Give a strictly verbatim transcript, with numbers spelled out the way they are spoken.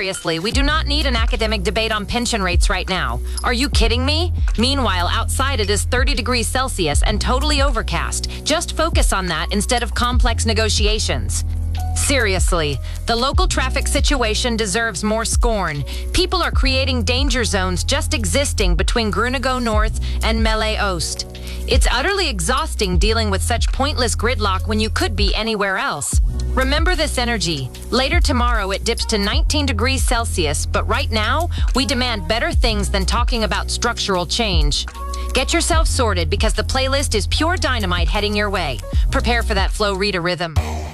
seriously, we do not need an academic debate on pension rates right now. Are you kidding me? Meanwhile, outside it is thirty degrees Celsius and totally overcast. Just focus on that instead of complex negotiations. Seriously, the local traffic situation deserves more scorn. People are creating danger zones just existing between Grunago North and Mele Oost. It's utterly exhausting dealing with such pointless gridlock when you could be anywhere else. Remember this energy. Later tomorrow it dips to nineteen degrees Celsius, but right now we demand better things than talking about structural change. Get yourself sorted because the playlist is pure dynamite heading your way. Prepare for that Flo Rida rhythm.